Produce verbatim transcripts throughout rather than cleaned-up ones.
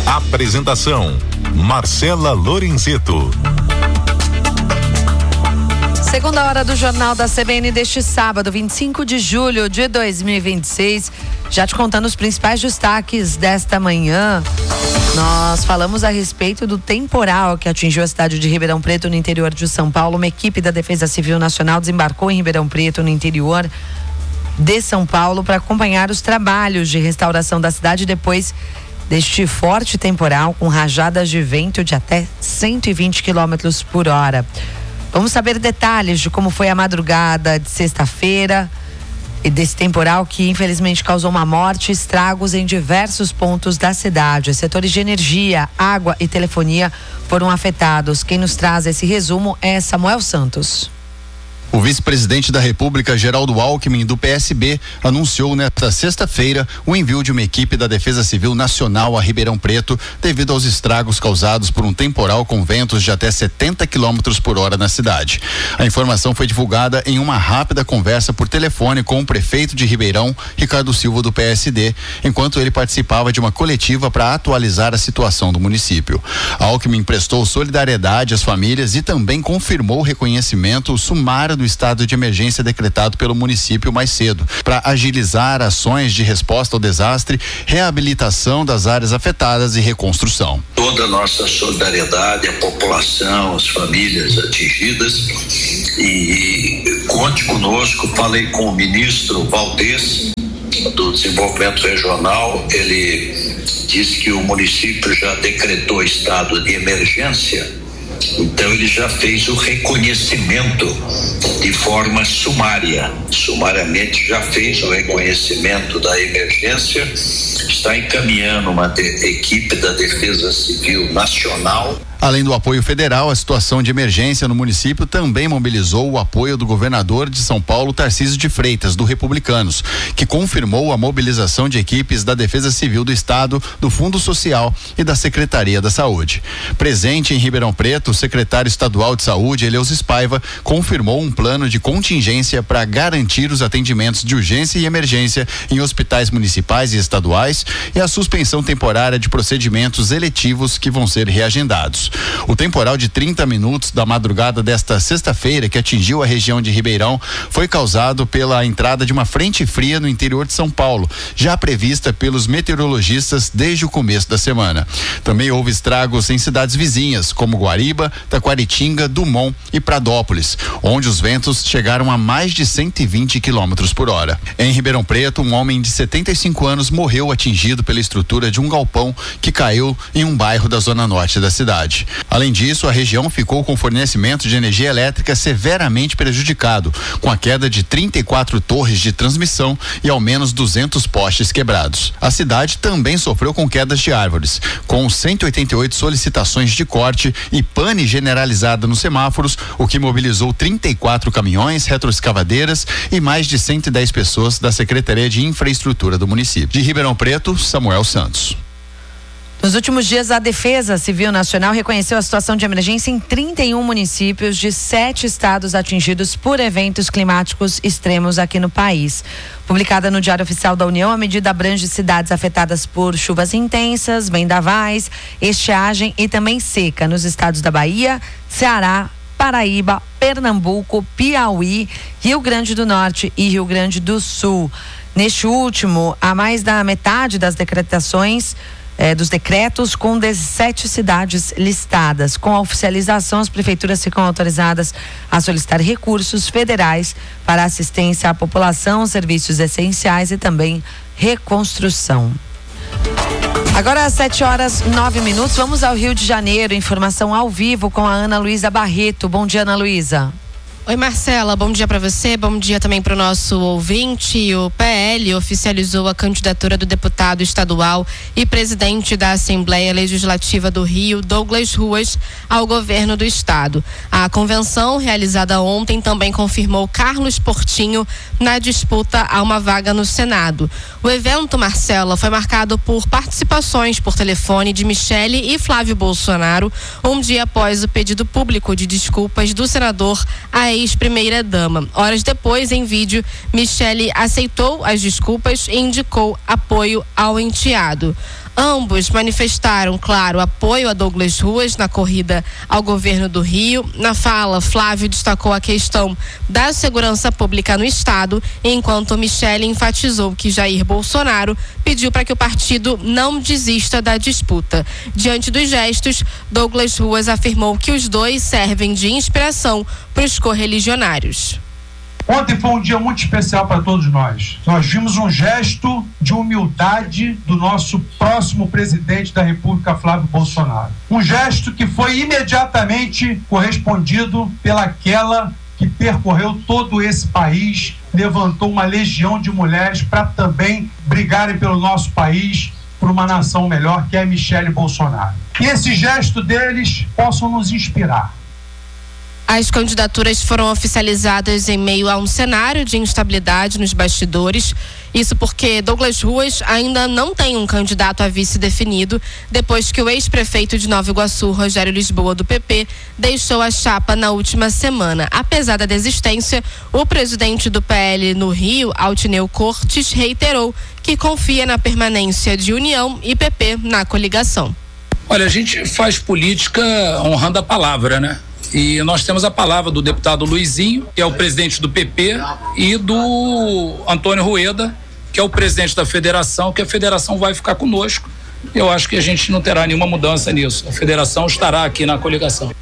Apresentação: Marcela Lorenzeto. Segunda hora do Jornal da C B N deste sábado, vinte e cinco de julho de dois mil e vinte e seis. Já te contando os principais destaques desta manhã. Nós falamos a respeito do temporal que atingiu a cidade de Ribeirão Preto, no interior de São Paulo. Uma equipe da Defesa Civil Nacional desembarcou em Ribeirão Preto, no interior de São Paulo, para acompanhar os trabalhos de restauração da cidade depois deste forte temporal, com rajadas de vento de até cento e vinte quilômetros por hora. Vamos saber detalhes de como foi a madrugada de sexta-feira e desse temporal que infelizmente causou uma morte e estragos em diversos pontos da cidade. Setores de energia, água e telefonia foram afetados. Quem nos traz esse resumo é Samuel Santos. O vice-presidente da República, Geraldo Alckmin, do P S B, anunciou nesta sexta-feira o envio de uma equipe da Defesa Civil Nacional a Ribeirão Preto devido aos estragos causados por um temporal com ventos de até setenta quilômetros por hora na cidade. A informação foi divulgada em uma rápida conversa por telefone com o prefeito de Ribeirão, Ricardo Silva, do P S D, enquanto ele participava de uma coletiva para atualizar a situação do município. Alckmin prestou solidariedade às famílias e também confirmou o reconhecimento sumário do estado de emergência decretado pelo município mais cedo, para agilizar ações de resposta ao desastre, reabilitação das áreas afetadas e reconstrução. Toda a nossa solidariedade à população, às famílias atingidas, e conte conosco. Falei com o ministro Valdez do Desenvolvimento Regional. Ele disse que o município já decretou estado de emergência. Então ele já fez o reconhecimento de forma sumária, sumariamente já fez o reconhecimento da emergência, está encaminhando uma de, equipe da Defesa Civil Nacional. Além do apoio federal, a situação de emergência no município também mobilizou o apoio do governador de São Paulo, Tarcísio de Freitas, do Republicanos, que confirmou a mobilização de equipes da Defesa Civil do Estado, do Fundo Social e da Secretaria da Saúde. Presente em Ribeirão Preto, o secretário estadual de Saúde, Eleusis Paiva, confirmou um plano de contingência para garantir os atendimentos de urgência e emergência em hospitais municipais e estaduais e a suspensão temporária de procedimentos eletivos que vão ser reagendados. O temporal de trinta minutos da madrugada desta sexta-feira, que atingiu a região de Ribeirão, foi causado pela entrada de uma frente fria no interior de São Paulo, já prevista pelos meteorologistas desde o começo da semana. Também houve estragos em cidades vizinhas, como Guariba, Taquaritinga, Dumont e Pradópolis, onde os ventos chegaram a mais de cento e vinte quilômetros por hora. Em Ribeirão Preto, um homem de setenta e cinco anos morreu atingido pela estrutura de um galpão que caiu em um bairro da zona norte da cidade. Além disso, a região ficou com fornecimento de energia elétrica severamente prejudicado, com a queda de trinta e quatro torres de transmissão e ao menos duzentos postes quebrados. A cidade também sofreu com quedas de árvores, com cento e oitenta e oito solicitações de corte e pane generalizada nos semáforos, o que mobilizou trinta e quatro caminhões, retroescavadeiras e mais de cento e dez pessoas da Secretaria de Infraestrutura do município. De Ribeirão Preto, Samuel Santos. Nos últimos dias, a Defesa Civil Nacional reconheceu a situação de emergência em trinta e um municípios de sete estados atingidos por eventos climáticos extremos aqui no país. Publicada no Diário Oficial da União, a medida abrange cidades afetadas por chuvas intensas, vendavais, estiagem e também seca nos estados da Bahia, Ceará, Paraíba, Pernambuco, Piauí, Rio Grande do Norte e Rio Grande do Sul. Neste último, há mais da metade das decretações É, dos decretos, com dezessete cidades listadas. Com a oficialização, as prefeituras ficam autorizadas a solicitar recursos federais para assistência à população, serviços essenciais e também reconstrução. Agora às sete horas nove minutos, vamos ao Rio de Janeiro. Informação ao vivo com a Ana Luísa Barreto. Bom dia, Ana Luísa. Oi, Marcela, bom dia para você, bom dia também para o nosso ouvinte. O P L oficializou a candidatura do deputado estadual e presidente da Assembleia Legislativa do Rio, Douglas Ruas, ao governo do estado. A convenção, realizada ontem, também confirmou Carlos Portinho na disputa a uma vaga no Senado. O evento, Marcela, foi marcado por participações por telefone de Michele e Flávio Bolsonaro, um dia após o pedido público de desculpas do senador a ex-primeira-dama. Horas depois, em vídeo, Michele aceitou as desculpas e indicou apoio ao enteado. Ambos manifestaram, claro, apoio a Douglas Ruas na corrida ao governo do Rio. Na fala, Flávio destacou a questão da segurança pública no estado, enquanto Michele enfatizou que Jair Bolsonaro pediu para que o partido não desista da disputa. Diante dos gestos, Douglas Ruas afirmou que os dois servem de inspiração para os correligionários. Ontem foi um dia muito especial para todos nós. Nós vimos um gesto de humildade do nosso próximo presidente da República, Flávio Bolsonaro. Um gesto que foi imediatamente correspondido pelaquela que percorreu todo esse país, levantou uma legião de mulheres para também brigarem pelo nosso país, por uma nação melhor, que é Michele Bolsonaro. Que esse gesto deles possam nos inspirar. As candidaturas foram oficializadas em meio a um cenário de instabilidade nos bastidores. Isso porque Douglas Ruas ainda não tem um candidato a vice definido, depois que o ex-prefeito de Nova Iguaçu, Rogério Lisboa, do P P, deixou a chapa na última semana. Apesar da desistência, o presidente do P L no Rio, Altineu Cortes, reiterou que confia na permanência de União e P P na coligação. Olha, a gente faz política honrando a palavra, né? E nós temos a palavra do deputado Luizinho, que é o presidente do P P, e do Antônio Rueda, que é o presidente da federação, que a federação vai ficar conosco. Eu acho que a gente não terá nenhuma mudança nisso. A federação estará aqui na coligação.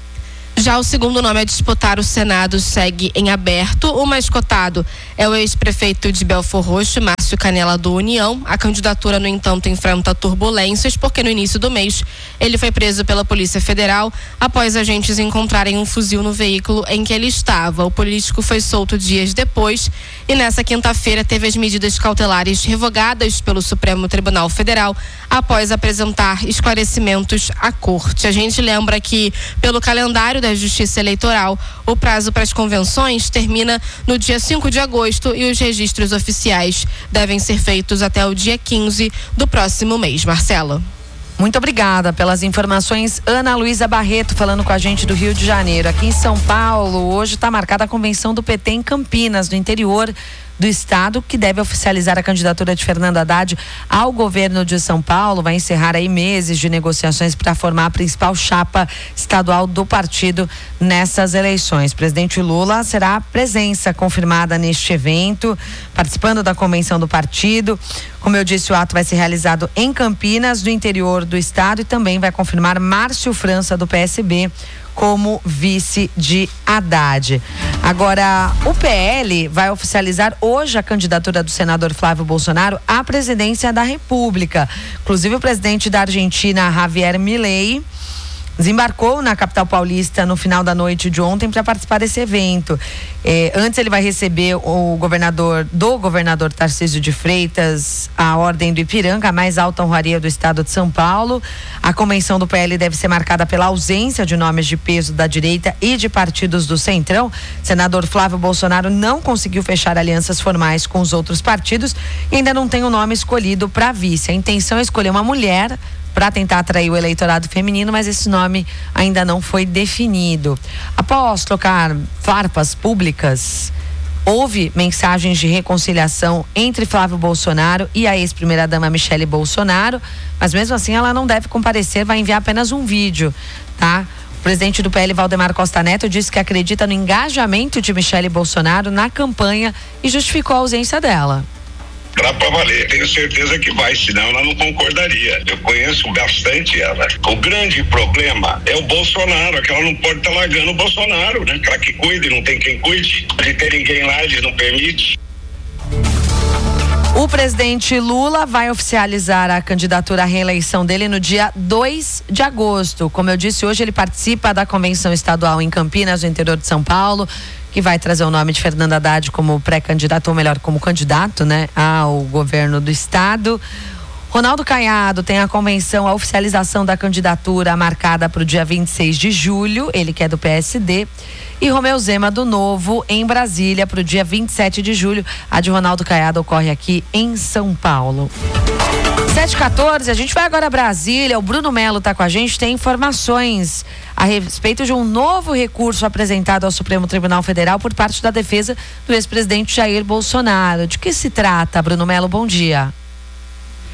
Já o segundo nome a disputar o Senado segue em aberto. O mais cotado é o ex-prefeito de Belfor Roxo, Márcio Canela, do União. A candidatura, no entanto, enfrenta turbulências, porque no início do mês ele foi preso pela Polícia Federal após agentes encontrarem um fuzil no veículo em que ele estava. O político foi solto dias depois e nessa quinta-feira teve as medidas cautelares revogadas pelo Supremo Tribunal Federal após apresentar esclarecimentos à corte. A gente lembra que, pelo calendário da Justiça Eleitoral, o prazo para as convenções termina no dia cinco de agosto e os registros oficiais devem ser feitos até o dia quinze do próximo mês. Marcela. Muito obrigada pelas informações. Ana Luísa Barreto falando com a gente do Rio de Janeiro. Aqui em São Paulo, hoje está marcada a convenção do P T em Campinas, no interior do estado, que deve oficializar a candidatura de Fernando Haddad ao governo de São Paulo. Vai encerrar aí meses de negociações para formar a principal chapa estadual do partido nessas eleições. Presidente Lula será a presença confirmada neste evento, participando da convenção do partido. Como eu disse, o ato vai ser realizado em Campinas, no interior do estado, e também vai confirmar Márcio França, do P S B, como vice de Haddad. Agora, o P L vai oficializar hoje a candidatura do senador Flávio Bolsonaro à presidência da República. Inclusive, o presidente da Argentina, Javier Milei, desembarcou na capital paulista no final da noite de ontem para participar desse evento. É, antes ele vai receber o governador, do governador Tarcísio de Freitas, a Ordem do Ipiranga, a mais alta honraria do estado de São Paulo. A convenção do P L deve ser marcada pela ausência de nomes de peso da direita e de partidos do Centrão. Senador Flávio Bolsonaro não conseguiu fechar alianças formais com os outros partidos e ainda não tem o nome escolhido para vice. A intenção é escolher uma mulher para tentar atrair o eleitorado feminino, mas esse nome ainda não foi definido. Após trocar farpas públicas, houve mensagens de reconciliação entre Flávio Bolsonaro e a ex-primeira-dama Michele Bolsonaro, mas mesmo assim ela não deve comparecer, vai enviar apenas um vídeo, tá? O presidente do P L, Valdemar Costa Neto, disse que acredita no engajamento de Michele Bolsonaro na campanha e justificou a ausência dela. Dá pra valer, tenho certeza que vai, senão ela não concordaria. Eu conheço bastante ela. O grande problema é o Bolsonaro, que ela não pode estar tá largando o Bolsonaro, né? Pra que cuide, não tem quem cuide. De ter ninguém lá, eles não permitem. O presidente Lula vai oficializar a candidatura à reeleição dele no dia dois de agosto. Como eu disse, hoje ele participa da convenção estadual em Campinas, no interior de São Paulo, que vai trazer o nome de Fernando Haddad como pré-candidato, ou melhor, como candidato, né, ao governo do estado. Ronaldo Caiado tem a convenção, a oficialização da candidatura marcada para o dia vinte e seis de julho, ele que é do P S D. E Romeu Zema, do Novo, em Brasília, para o dia vinte e sete de julho. A de Ronaldo Caiado ocorre aqui em São Paulo. sete e quatorze, a gente vai agora a Brasília. O Bruno Melo está com a gente, tem informações a respeito de um novo recurso apresentado ao Supremo Tribunal Federal por parte da defesa do ex-presidente Jair Bolsonaro. De que se trata, Bruno Melo? Bom dia.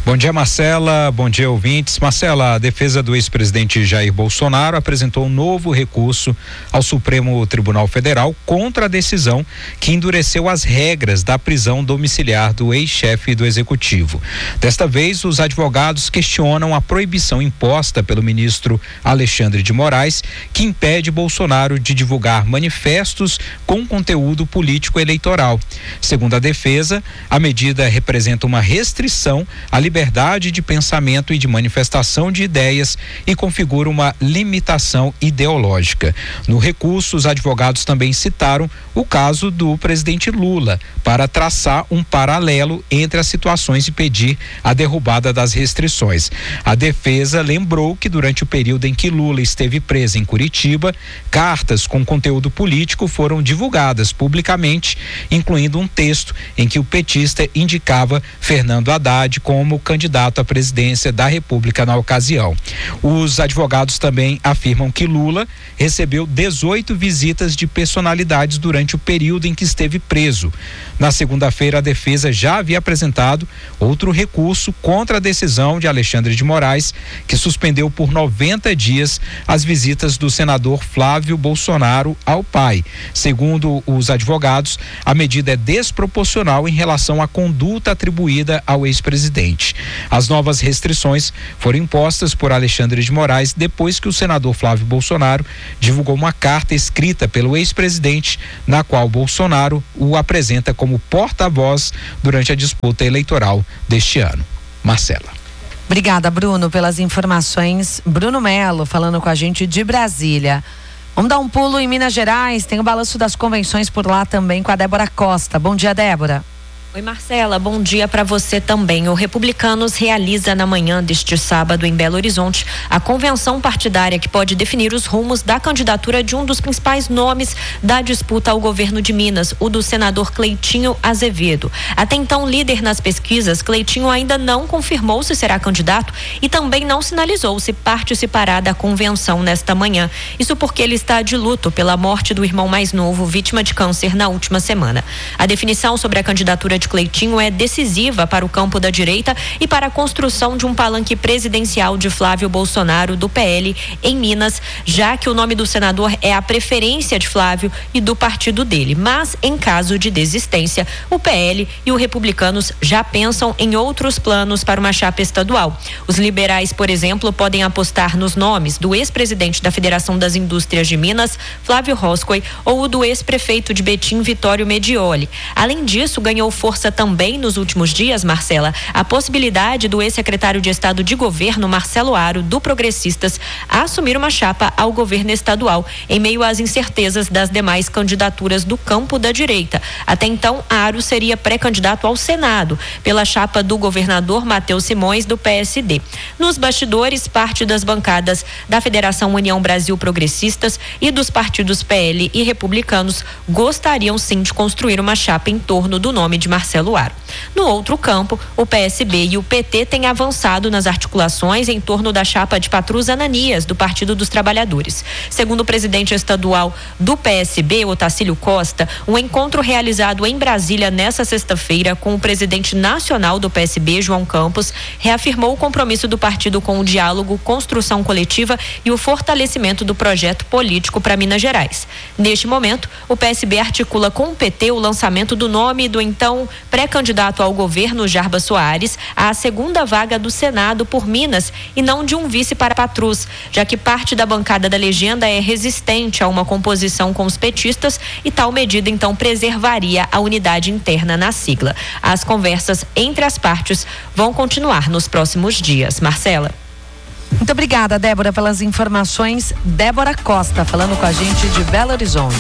Bom dia, Marcela. Bom dia, ouvintes. Marcela, a defesa do ex-presidente Jair Bolsonaro apresentou um novo recurso ao Supremo Tribunal Federal contra a decisão que endureceu as regras da prisão domiciliar do ex-chefe do Executivo. Desta vez, os advogados questionam a proibição imposta pelo ministro Alexandre de Moraes, que impede Bolsonaro de divulgar manifestos com conteúdo político eleitoral. Segundo a defesa, a medida representa uma restrição à liberdade liberdade de pensamento e de manifestação de ideias e configura uma limitação ideológica. No recurso, os advogados também citaram o caso do presidente Lula para traçar um paralelo entre as situações e pedir a derrubada das restrições. A defesa lembrou que durante o período em que Lula esteve preso em Curitiba, cartas com conteúdo político foram divulgadas publicamente, incluindo um texto em que o petista indicava Fernando Haddad como candidato à presidência da República na ocasião. Os advogados também afirmam que Lula recebeu dezoito visitas de personalidades durante o período em que esteve preso. Na segunda-feira, a defesa já havia apresentado outro recurso contra a decisão de Alexandre de Moraes, que suspendeu por noventa dias as visitas do senador Flávio Bolsonaro ao pai. Segundo os advogados, a medida é desproporcional em relação à conduta atribuída ao ex-presidente. As novas restrições foram impostas por Alexandre de Moraes depois que o senador Flávio Bolsonaro divulgou uma carta escrita pelo ex-presidente, na qual Bolsonaro o apresenta como porta-voz durante a disputa eleitoral deste ano. Marcela. Obrigada, Bruno, pelas informações. Bruno Melo falando com a gente de Brasília. Vamos dar um pulo em Minas Gerais, tem o balanço das convenções por lá também com a Débora Costa. Bom dia, Débora. Oi, Marcela, bom dia para você também. O Republicanos realiza na manhã deste sábado em Belo Horizonte a convenção partidária que pode definir os rumos da candidatura de um dos principais nomes da disputa ao governo de Minas, o do senador Cleitinho Azevedo. Até então líder nas pesquisas, Cleitinho ainda não confirmou se será candidato e também não sinalizou se participará da convenção nesta manhã. Isso porque ele está de luto pela morte do irmão mais novo, vítima de câncer na última semana. A definição sobre a candidatura de Cleitinho é decisiva para o campo da direita e para a construção de um palanque presidencial de Flávio Bolsonaro do P L em Minas, já que o nome do senador é a preferência de Flávio e do partido dele. Mas, em caso de desistência, o P L e o Republicanos já pensam em outros planos para uma chapa estadual. Os liberais, por exemplo, podem apostar nos nomes do ex-presidente da Federação das Indústrias de Minas, Flávio Roscoe, ou o do ex-prefeito de Betim, Vitório Medioli. Além disso, ganhou força também nos últimos dias, Marcela, a possibilidade do ex-secretário de Estado de Governo, Marcelo Aro, do Progressistas, assumir uma chapa ao governo estadual, em meio às incertezas das demais candidaturas do campo da direita. Até então, Aro seria pré-candidato ao Senado, pela chapa do governador Matheus Simões, do P S D. Nos bastidores, parte das bancadas da Federação União Brasil Progressistas e dos partidos P L e Republicanos gostariam sim de construir uma chapa em torno do nome de Marcelo Aro. No outro campo, o P S B e o P T têm avançado nas articulações em torno da chapa de Patrus Ananias, do Partido dos Trabalhadores. Segundo o presidente estadual do P S B, Otacílio Costa, um encontro realizado em Brasília nesta sexta-feira com o presidente nacional do P S B, João Campos, reafirmou o compromisso do partido com o diálogo, construção coletiva e o fortalecimento do projeto político para Minas Gerais. Neste momento, o P S B articula com o P T o lançamento do nome do então pré-candidato ao governo, Jarbas Soares, à segunda vaga do Senado por Minas e não de um vice para Patrus, já que parte da bancada da legenda é resistente a uma composição com os petistas e tal medida então preservaria a unidade interna na sigla. As conversas entre as partes vão continuar nos próximos dias. Marcela. Muito obrigada, Débora, pelas informações. Débora Costa falando com a gente de Belo Horizonte.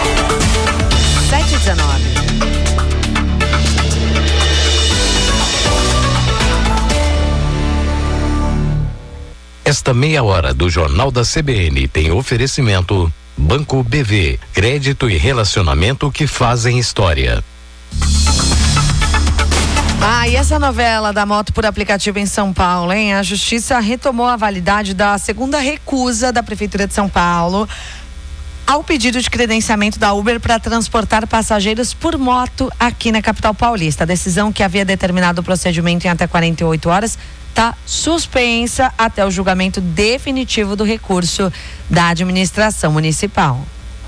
sete e dezenove. Esta meia hora do Jornal da C B N tem oferecimento Banco B V, crédito e relacionamento que fazem história. Ah, e essa novela da moto por aplicativo em São Paulo, hein? A Justiça retomou a validade da segunda recusa da Prefeitura de São Paulo ao pedido de credenciamento da Uber para transportar passageiros por moto aqui na capital paulista. A decisão, que havia determinado o procedimento em até quarenta e oito horas, está suspensa até o julgamento definitivo do recurso da administração municipal.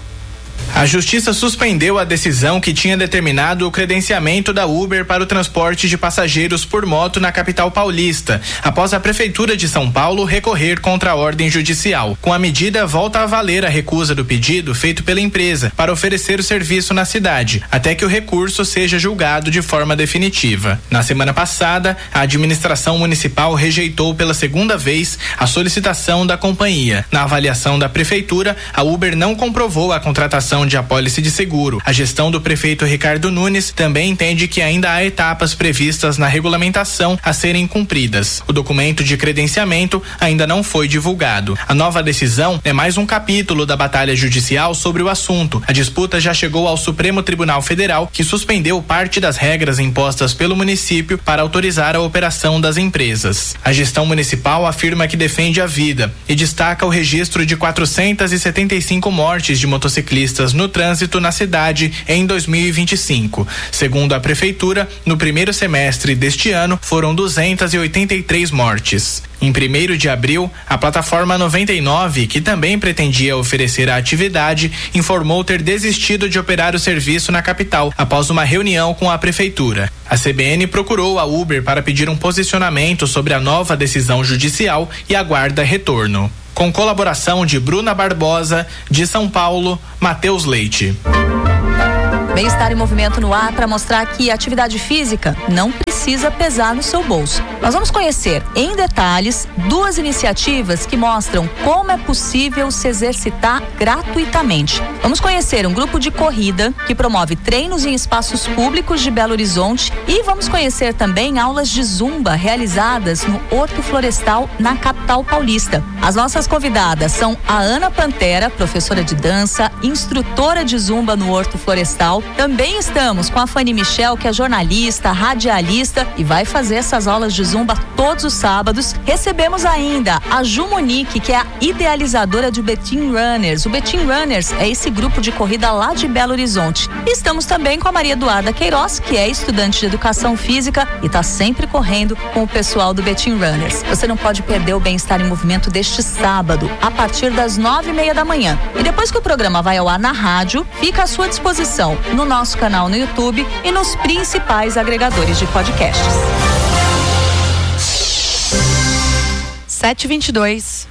A Justiça suspendeu a decisão que tinha determinado o credenciamento da Uber para o transporte de passageiros por moto na capital paulista, após a Prefeitura de São Paulo recorrer contra a ordem judicial. Com a medida, volta a valer a recusa do pedido feito pela empresa para oferecer o serviço na cidade, até que o recurso seja julgado de forma definitiva. Na semana passada, a administração municipal rejeitou pela segunda vez a solicitação da companhia. Na avaliação da Prefeitura, a Uber não comprovou a contratação de apólice de seguro. A gestão do prefeito Ricardo Nunes também entende que ainda há etapas previstas na regulamentação a serem cumpridas. O documento de credenciamento ainda não foi divulgado. A nova decisão é mais um capítulo da batalha judicial sobre o assunto. A disputa já chegou ao Supremo Tribunal Federal, que suspendeu parte das regras impostas pelo município para autorizar a operação das empresas. A gestão municipal afirma que defende a vida e destaca o registro de quatrocentas e setenta e cinco mortes de motociclistas no trânsito na cidade em dois mil e vinte e cinco. Segundo a prefeitura, no primeiro semestre deste ano foram duzentas e oitenta e três mortes. Em primeiro de abril, a plataforma noventa e nove, que também pretendia oferecer a atividade, informou ter desistido de operar o serviço na capital após uma reunião com a prefeitura. A C B N procurou a Uber para pedir um posicionamento sobre a nova decisão judicial e aguarda retorno. Com colaboração de Bruna Barbosa, de São Paulo, Matheus Leite. Bem-estar em movimento no ar para mostrar que a atividade física não precisa pesar no seu bolso. Nós vamos conhecer em detalhes duas iniciativas que mostram como é possível se exercitar gratuitamente. Vamos conhecer um grupo de corrida que promove treinos em espaços públicos de Belo Horizonte e vamos conhecer também aulas de zumba realizadas no Horto Florestal na capital paulista. As nossas convidadas são a Ana Pantera, professora de dança, instrutora de zumba no Horto Florestal. Também estamos com a Fanny Michel, que é jornalista, radialista e vai fazer essas aulas de zumba todos os sábados. Recebemos ainda a Ju Monique, que é a idealizadora de Betim Runners. O Betim Runners é esse grupo de corrida lá de Belo Horizonte. E estamos também com a Maria Eduarda Queiroz, que é estudante de educação física e está sempre correndo com o pessoal do Betim Runners. Você não pode perder o Bem-Estar em Movimento deste sábado, a partir das nove e meia da manhã. E depois que o programa vai ao ar na rádio, fica à sua disposição no nosso canal no YouTube e nos principais agregadores de podcasts. sete e vinte e dois.